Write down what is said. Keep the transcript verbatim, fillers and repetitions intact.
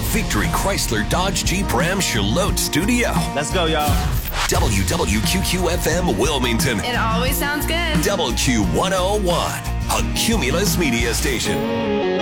Victory Chrysler Dodge Jeep Ram Charlotte Studio. Let's go, y'all. W W Q Q F M Wilmington. It always sounds good. W Q one oh one, a Cumulus media station.